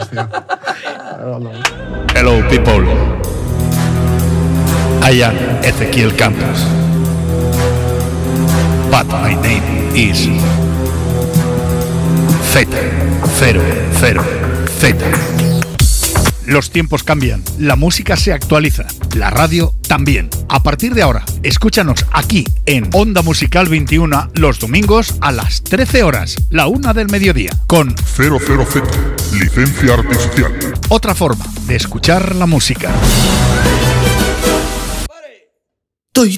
Hello, people. I am Ezequiel Campos. But my name is Z00Z. Los tiempos cambian, la música se actualiza, la radio también. A partir de ahora, escúchanos aquí en Onda Musical 21 los domingos a las 13 horas, la 1 del mediodía, con 00Z, licencia artificial. Otra forma de escuchar la música.